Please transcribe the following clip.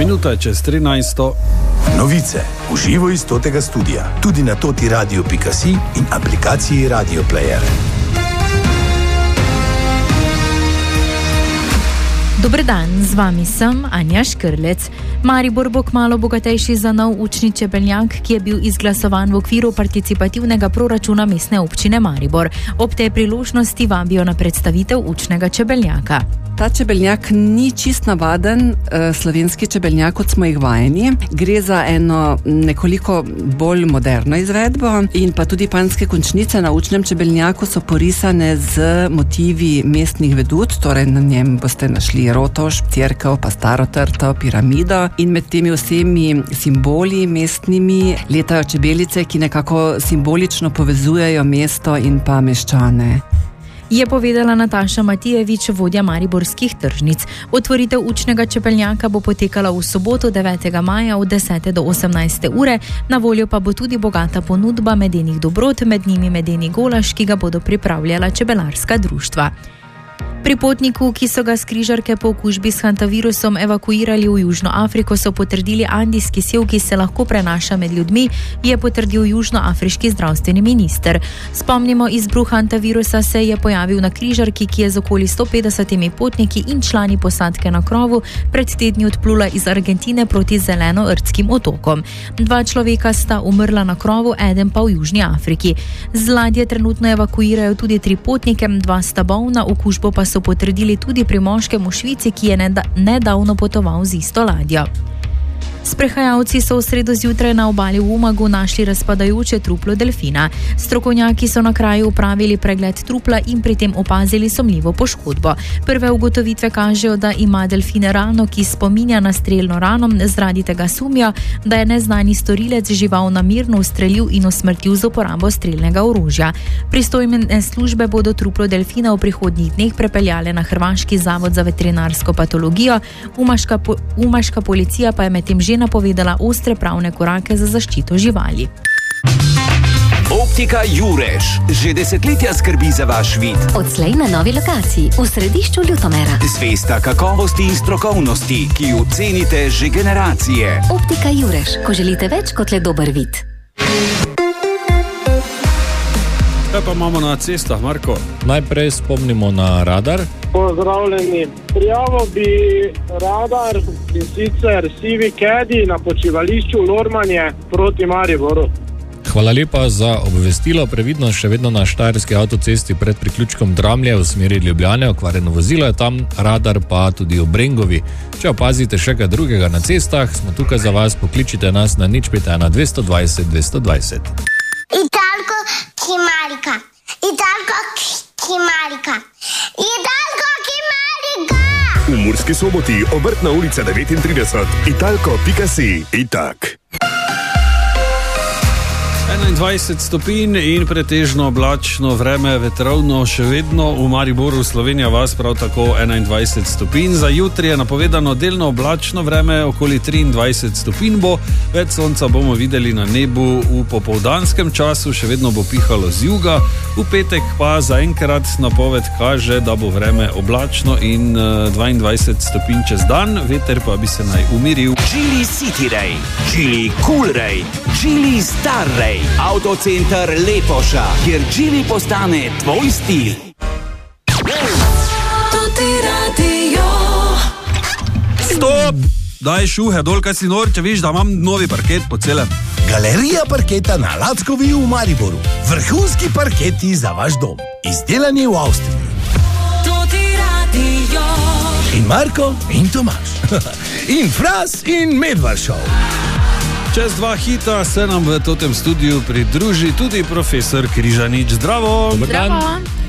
Minuta je čez 13. Novice v živo iz totega studia, tudi na totiradio.si in aplikaciji Radio Player. Dober dan, z vami sem Anja Škrlec. Maribor bo kmalu bogatejši za nov učni čebeljak, ki je bil izglasovan v okviru participativnega proračuna mestne občine Maribor. Ob tej priložnosti vabijo na predstavitev učnega čebeljaka. Ta čebeljak ni čist navaden slovenski čebeljak, kot smo jih vajeni. Gre za eno nekoliko bolj moderno izvedbo in pa tudi panjske končnice na učnem čebeljaku so porisane z motivi mestnih vedut, torej na njem boste našli rotoš, cerkev, pa staro trto, piramido in med temi vsemi simboli mestnimi letajo čebelice, ki nekako simbolično povezujejo mesto in pa meščane. Je povedala Nataša Matijevič, vodja mariborskih tržnic. Otvoritev učnega čebeljaka bo potekala v soboto 9. maja od 10. do 18. ure, na voljo pa bo tudi bogata ponudba medenih dobrot, med njimi medeni golaž, ki ga bodo pripravljala čebelarska društva. Pri potniku, ki so ga s križarke po okužbi s hantavirusom evakuirali v Južno Afriko, so potrdili andijski sev, ki se lahko prenaša med ljudmi, je potrdil južnoafriški zdravstveni minister. Spomnimo, izbruh hantavirusa se je pojavil na križarki, ki je z okoli 150 potniki in člani posadke na krovu pred tedni odplula iz Argentine proti Zelenoirtskim otokom. 2 človeka sta umrla na krovu, eden pa v Južni Afriki. Z ladje trenutno evakuirajo tudi 3 potnike, 2 sta bolna, okužbo pa so potrdili tudi pri moškem v Švici, ki je nedavno potoval z isto ladjo. Sprehajalci so v sredo zjutraj na obali v Umagu našli razpadajoče truplo delfina. Strokovnjaki so na kraju upravili pregled trupla in pri tem opazili sumljivo poškodbo. Prve ugotovitve kažejo, da ima delfin rano, ki spominja na strelno rano, zaradi tega sumijo, da je neznani storilec žival namerno ustrelil in usmrtil z uporabo strelnega orožja. Pristojne službe bodo truplo delfina v prihodnjih dneh prepeljale na Hrvaški zavod za veterinarsko patologijo. Umaška policija pa je medtem že napovedala ostre pravne korake za zaščito živali. Optika Jureš že desetletja skrbi za vaš vid. Odslej na novi lokaciji v središču Ljutomera. Zvesta kakovosti in strokovnosti, ki jo cenite že generacije. Optika Jureš, ko želite več kot le dober vid. Kaj pa imamo na cestah, Marko? Najprej spomnimo na radar. Pozdravljeni. Prijavo bi radar in sicer sivi kedi na počivališču Lormanje proti Mariboru. Hvala lepa za obvestilo. Previdnost še vedno na štajerski avtocesti pred priključkom Dramlje v smeri Ljubljane. Okvarjeno vozilo je tam, radar pa tudi v Brengovi. Če opazite še kaj drugega na cestah, smo tukaj za vas, pokličite nas na 051 220 220. Italko Kimarika. Italko Kimarika. Italko Kimarika. V Murski Soboti, Obrtna ulica 39, italko.si. Itak. 21 stopinj in pretežno oblačno vreme, vetrovno še vedno v Mariboru, Slovenija vas prav tako 21 stopinj. Za jutri je napovedano delno oblačno vreme, okoli 23 stopinj bo, več sonca bomo videli na nebu v popoldanskem času, še vedno bo pihalo z juga, v petek pa zaenkrat napoved kaže, da bo vreme oblačno in 22 stopinj čez dan, veter pa bi se naj umiril. Geely City Ray, Geely Cool Ray, Geely Star Ray, Autocenter Lepoša, kjer Geely postane tvoj stil. Stop! Daj šuhe dol, kaj si nor, če viš, da imam novi parket po celem. Galerija parketa na Lackovi v Mariboru. Vrhunski parketi za vaš dom. Izdelani v Avstriji. In Marko in Tomaž. In Fras in Medvaršov. Čez 2 hita se nam v totem studiu pridruži tudi profesor Križanič. Zdravo! Zdravo!